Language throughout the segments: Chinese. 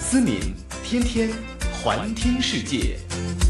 思敏天天环听世界。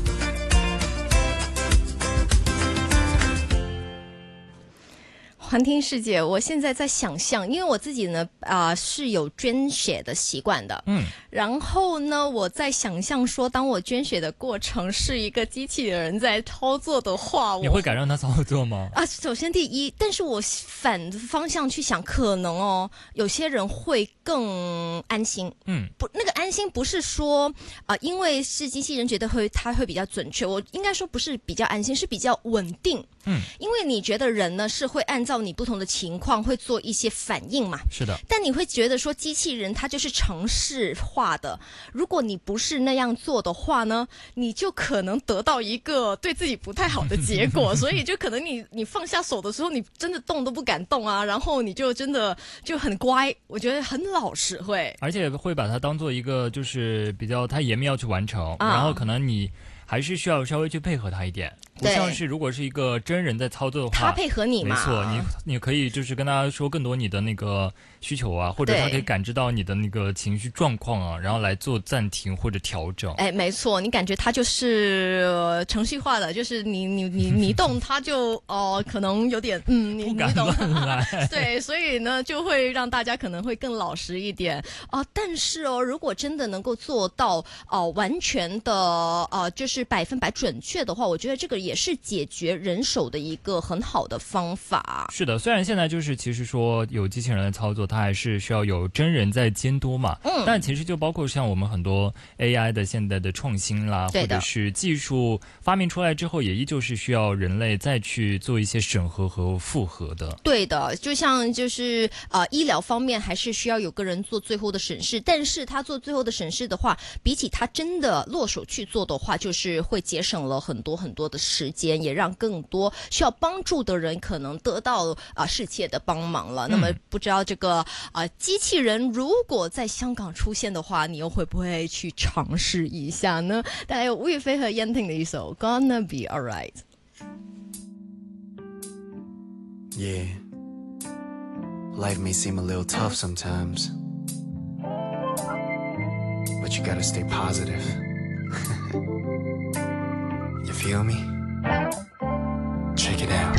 环听世界，我现在在想象，因为我自己呢是有捐血的习惯的，然后呢我在想象说，当我捐血的过程是一个机器人在操作的话， 你会敢让它操作吗？ 首先第一，但是我反方向去想，可能有些人会更安心，不，那个安心不是说因为是机器人觉得它会比较准确，我应该说不是比较安心，是比较稳定，因为你觉得人呢是会按照你不同的情况会做一些反应嘛， 是的， 但你会觉得说机器人它就是程式化的，如果你不是那样做的话呢，你就可能得到一个对自己不太好的结果，所以就可能你放下手的时候，你真的动都不敢动啊，然后你就真的就很乖，我觉得很老实会， 而且会把它当做一个就是比较它严密要去完成，然后可能你还是需要稍微去配合它一点，不像是如果是一个真人在操作的话， 他配合你嘛， 没错，你可以就是跟他说更多你的那个需求啊，或者他可以感知到你的那个情绪状况啊，然后来做暂停或者调整。 没错，你感觉他就是程序化的，就是你动他就可能有点你懂对，所以呢就会让大家可能会更老实一点但是如果真的能够做到完全的就是100%准确的话，我觉得这个也是解决人手的一个很好的方法。 是的，虽然现在就是其实说有机器人来操作，它还是需要有真人在监督嘛，但其实就包括像我们很多 AI 的现在的创新啦，或者是技术发明出来之后，也依旧是需要人类再去做一些审核和复核的。 对的，就像就是医疗方面还是需要有个人做最后的审视，但是他做最后的审视的话，比起他真的落手去做的话，就是会节省了很多很多的时间，也让更多需要帮助的人可能得到世界的帮忙了。那么不知道这个机器人如果在香港出现的话，你又会不会去尝试一下呢？大家有吴亦菲和燕婷的一首 Gonna Be Alright。 Yeah, life may seem a little tough sometimes, but you gotta stay positive. You feel me? Check it out.